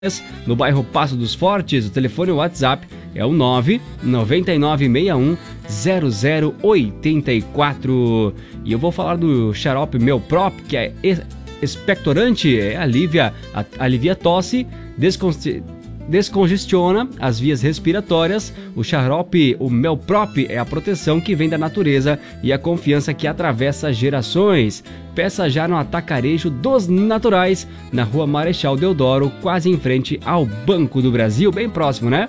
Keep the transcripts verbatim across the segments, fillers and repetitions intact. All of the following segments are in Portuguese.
no bairro Passo dos Fortes. O telefone WhatsApp é o nove nove nove seis um zero zero oito quatro. E eu vou falar do xarope Melprop, que é expectorante, é, alivia, alivia tosse, desconsti... descongestiona as vias respiratórias. O xarope, o Melprop, é a proteção que vem da natureza e a confiança que atravessa gerações. Peça já no Atacarejo dos Naturais, na Rua Marechal Deodoro, quase em frente ao Banco do Brasil, bem próximo, né?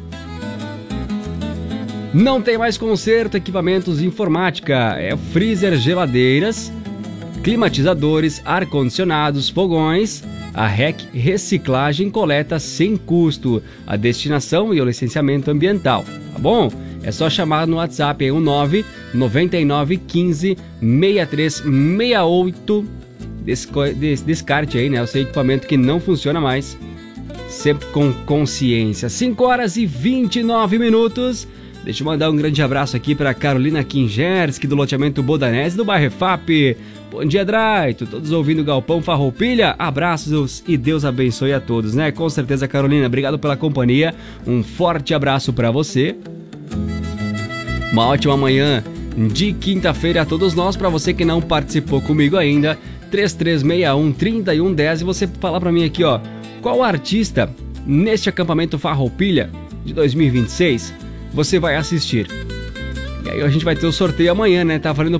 Não tem mais conserto, equipamentos de informática, é freezer, geladeiras, climatizadores, ar-condicionados, fogões. A R E C Reciclagem coleta sem custo a destinação e o licenciamento ambiental, tá bom? É só chamar no WhatsApp aí, o nove nove nove um cinco seis três seis oito. Descarte aí, né? O seu equipamento que não funciona mais, sempre com consciência. cinco horas e vinte e nove minutos. Deixa eu mandar um grande abraço aqui para Carolina Kingerski, do loteamento Bodanese, do bairro F A P. Bom dia, Draito, todos ouvindo o Galpão Farroupilha, abraços e Deus abençoe a todos, né? Com certeza, Carolina, obrigado pela companhia, um forte abraço para você. Uma ótima manhã de quinta-feira a todos nós. Para você que não participou comigo ainda, três três seis um, três um um zero, e você fala para mim aqui, ó, qual artista neste acampamento Farroupilha de dois mil e vinte e seis você vai assistir? E aí a gente vai ter o sorteio amanhã, né? Tá valendo